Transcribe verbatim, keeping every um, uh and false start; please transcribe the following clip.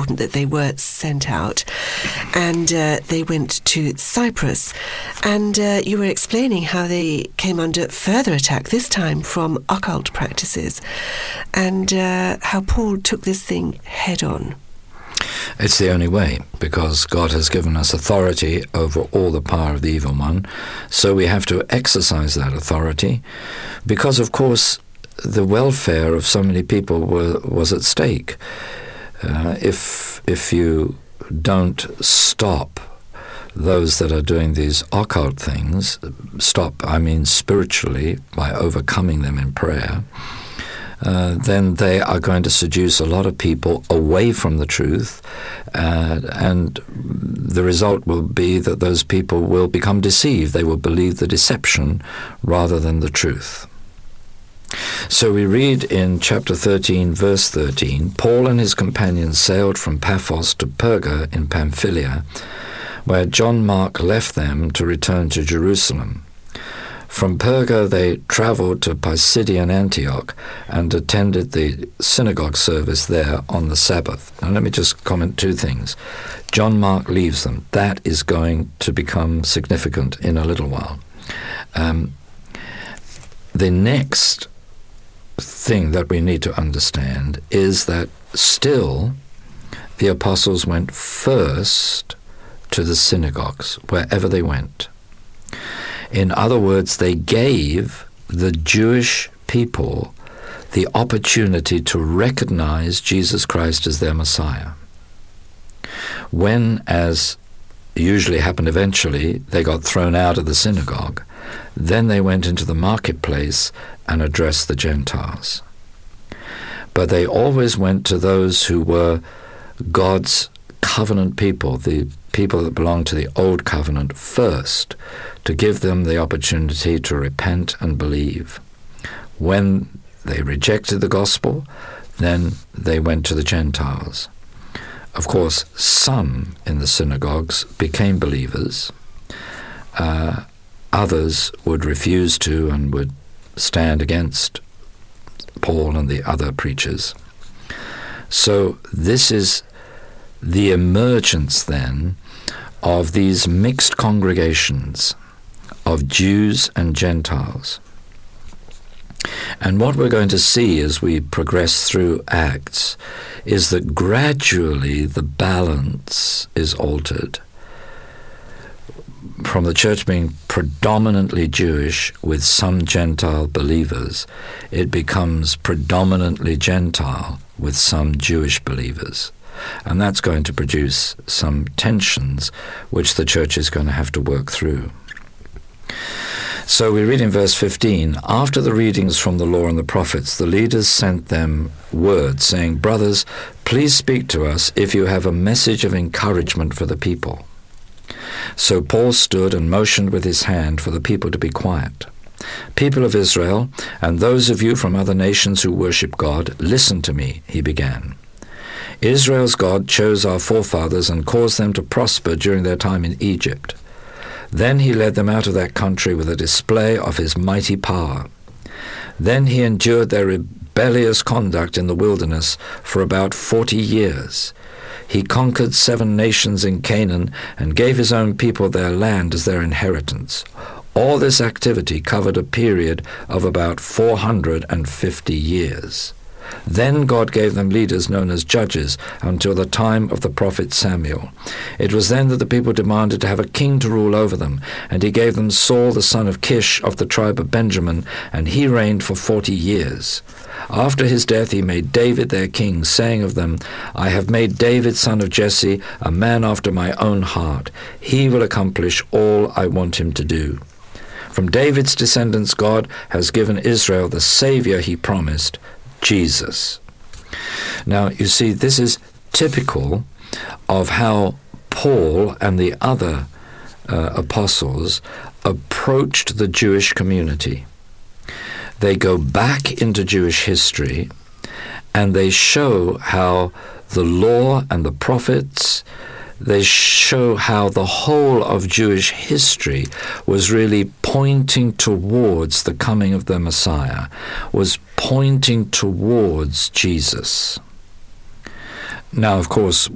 important that they were sent out, and uh, they went to Cyprus. And uh, you were explaining how they came under further attack, this time from occult practices, and uh, how Paul took this thing head on. It's the only way, because God has given us authority over all the power of the evil one. So we have to exercise that authority, because, of course, the welfare of so many people were, was at stake. Uh, if if you don't stop those that are doing these occult things, stop, I mean spiritually, by overcoming them in prayer, Uh, then they are going to seduce a lot of people away from the truth, uh, and the result will be that those people will become deceived. They will believe the deception rather than the truth. So we read in chapter thirteen, verse thirteen, Paul and his companions sailed from Paphos to Perga in Pamphylia, where John Mark left them to return to Jerusalem. From Perga they travelled to Pisidian Antioch and attended the synagogue service there on the Sabbath. Now let me just comment two things. John Mark leaves them. That is going to become significant in a little while. Um, the next thing that we need to understand is that still the apostles went first to the synagogues, wherever they went. In other words, they gave the Jewish people the opportunity to recognize Jesus Christ as their Messiah. When, as usually happened eventually, they got thrown out of the synagogue, then they went into the marketplace and addressed the Gentiles. But they always went to those who were God's covenant people, the people that belonged to the old covenant first, to give them the opportunity to repent and believe. When they rejected the gospel, then they went to the Gentiles. Of course, some in the synagogues became believers. Uh, others would refuse to and would stand against Paul and the other preachers. So this is the emergence then of these mixed congregations of Jews and Gentiles. And what we're going to see as we progress through Acts is that gradually the balance is altered. From the church being predominantly Jewish with some Gentile believers, it becomes predominantly Gentile with some Jewish believers. And that's going to produce some tensions which the church is going to have to work through. So we read in verse fifteen, after the readings from the law and the prophets, the leaders sent them word, saying, brothers, please speak to us if you have a message of encouragement for the people. So Paul stood and motioned with his hand for the people to be quiet. People of Israel, and those of you from other nations who worship God, listen to me, he began. Israel's God chose our forefathers and caused them to prosper during their time in Egypt. Then he led them out of that country with a display of his mighty power. Then he endured their rebellious conduct in the wilderness for about forty years. He conquered seven nations in Canaan and gave his own people their land as their inheritance. All this activity covered a period of about four hundred fifty years. Then God gave them leaders known as judges until the time of the prophet Samuel. It was then that the people demanded to have a king to rule over them, and he gave them Saul the son of Kish of the tribe of Benjamin, and he reigned for forty years. After his death he made David their king, saying of them, I have made David son of Jesse a man after my own heart. He will accomplish all I want him to do. From David's descendants God has given Israel the Savior he promised, Jesus. Now, you see, this is typical of how Paul and the other uh, apostles approached the Jewish community. They go back into Jewish history and they show how the law and the prophets, they show how the whole of Jewish history was really pointing towards the coming of the Messiah, was pointing towards Jesus. Now, of course,